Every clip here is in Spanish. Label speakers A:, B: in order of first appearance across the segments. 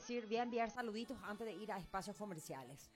A: voy a enviar saluditos antes de ir a espacios comerciales.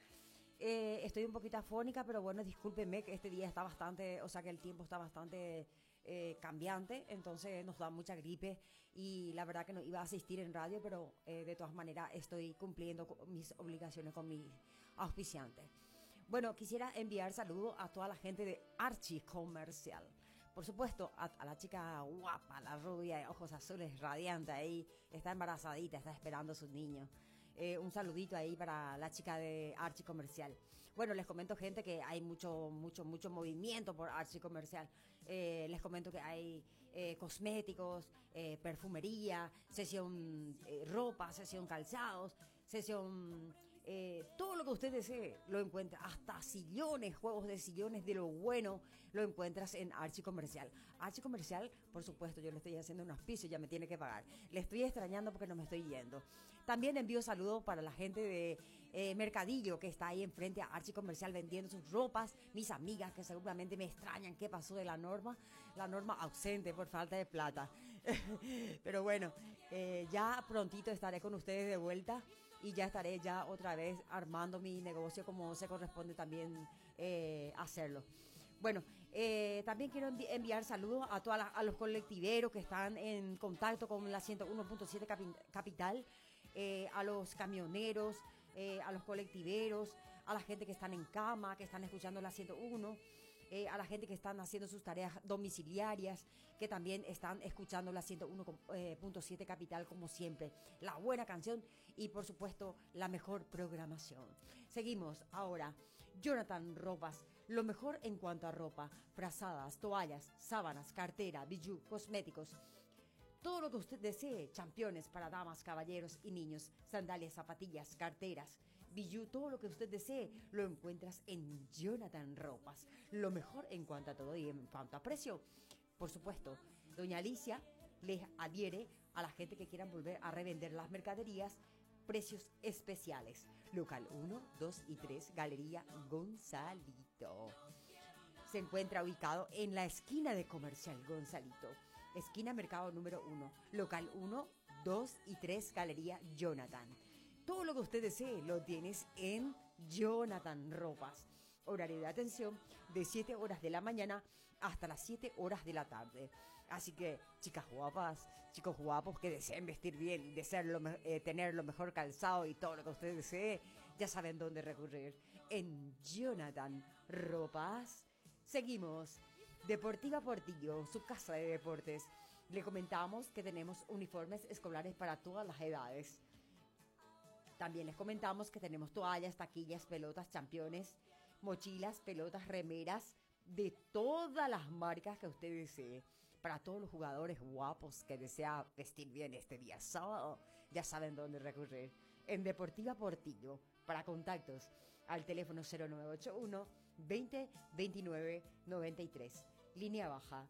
A: Estoy un poquito afónica, pero bueno, discúlpenme que este día está bastante, o sea que el tiempo está bastante cambiante, entonces nos da mucha gripe y la verdad que no iba a asistir en radio, pero de todas maneras estoy cumpliendo con mis obligaciones con mis auspiciantes. Bueno, quisiera enviar saludos a toda la gente de Archie Comercial. Por supuesto, a la chica guapa, la rubia de ojos azules, radiante ahí, está embarazadita, está esperando a sus niños. Un saludito ahí para la chica de Archie Comercial. Bueno, les comento, gente, que hay mucho movimiento por Archie Comercial. Les comento que hay cosméticos, perfumería, sesión ropa, sesión calzados, sesión... todo lo que usted desee lo encuentra, hasta sillones, juegos de sillones de lo bueno, lo encuentras en Archie Comercial. Archie Comercial, por supuesto, yo le estoy haciendo un auspicio, ya me tiene que pagar. Le estoy extrañando porque no me estoy yendo. También envío saludos para la gente de Mercadillo, que está ahí enfrente a Archie Comercial vendiendo sus ropas. Mis amigas que seguramente me extrañan qué pasó de la norma ausente por falta de plata. Pero bueno, ya prontito estaré con ustedes de vuelta. Y ya estaré ya otra vez armando mi negocio como se corresponde también hacerlo. Bueno, también quiero enviar saludos a a los colectiveros que están en contacto con la 101.7 Capital, a los camioneros, a los colectiveros, a la gente que están en cama, que están escuchando la 101. A la gente que están haciendo sus tareas domiciliarias, que también están escuchando la 101.7 Capital, como siempre. La buena canción y, por supuesto, la mejor programación. Seguimos ahora. Jonathan Ropas, lo mejor en cuanto a ropa, frazadas, toallas, sábanas, cartera, bijú, cosméticos. Todo lo que usted desee, championes para damas, caballeros y niños, sandalias, zapatillas, carteras, bijú, todo lo que usted desee, lo encuentras en Jonathan Ropas. Lo mejor en cuanto a todo y en cuanto a precio. Por supuesto, doña Alicia les adhiere a la gente que quieran volver a revender las mercaderías, precios especiales. Local 1, 2 y 3, Galería Gonzalito. Se encuentra ubicado en la esquina de Comercial Gonzalito. Esquina Mercado número 1, local 1, 2 y 3, Galería Jonathan. Todo lo que usted desee lo tienes en Jonathan Ropas. Horario de atención de 7 horas de la mañana hasta las 7 horas de la tarde. Así que, chicas guapas, chicos guapos que deseen vestir bien, desean tener lo mejor calzado y todo lo que usted desee, ya saben dónde recurrir. En Jonathan Ropas. Seguimos. Deportiva Portillo, su casa de deportes. Le comentamos que tenemos uniformes escolares para todas las edades. También les comentamos que tenemos toallas, taquillas, pelotas, championes, mochilas, pelotas, remeras, de todas las marcas que usted desee. Para todos los jugadores guapos que desea vestir bien este día sábado, ya saben dónde recurrir. En Deportiva Portillo. Para contactos, al teléfono 0981 20 29 93. Línea baja.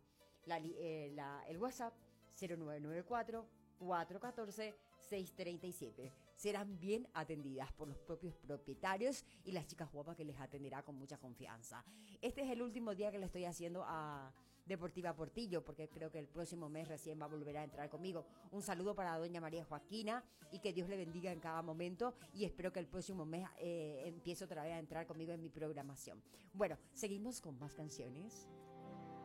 A: El WhatsApp 0994 414 637. Serán bien atendidas por los propios propietarios y las chicas guapas que les atenderá con mucha confianza. Este es el último día que le estoy haciendo a Deportiva Portillo, porque creo que el próximo mes recién va a volver a entrar conmigo. Un saludo para doña María Joaquina y que Dios le bendiga en cada momento, y espero que el próximo mes empiece otra vez a entrar conmigo en mi programación. Bueno, seguimos con más canciones.